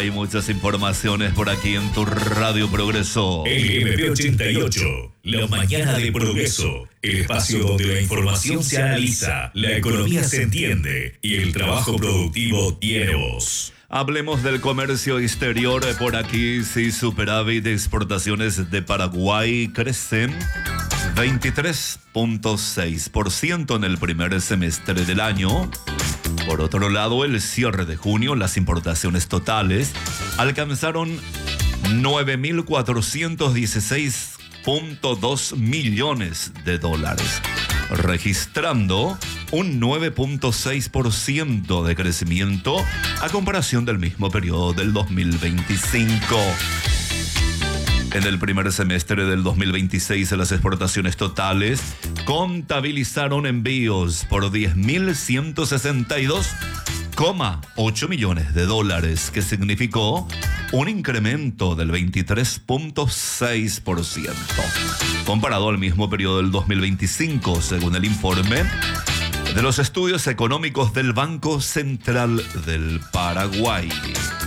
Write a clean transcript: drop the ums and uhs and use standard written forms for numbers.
Hay muchas informaciones por aquí en tu Radio Progreso. LMP 88, la mañana de Progreso. El espacio donde la información se analiza, la economía se entiende y el trabajo productivo tiene voz. Hablemos del comercio exterior. Por aquí, sí, superávit de exportaciones de Paraguay crecen 23.6% en el primer semestre del año. Por otro lado, el cierre de junio, las importaciones totales alcanzaron 9.416.2 millones de dólares, registrando un 9.6% de crecimiento a comparación del mismo periodo del 2025. En el primer semestre del 2026, las exportaciones totales contabilizaron envíos por 10.162,8 millones de dólares, que significó un incremento del 23.6% comparado al mismo periodo del 2025, según el informe de los estudios económicos del Banco Central del Paraguay.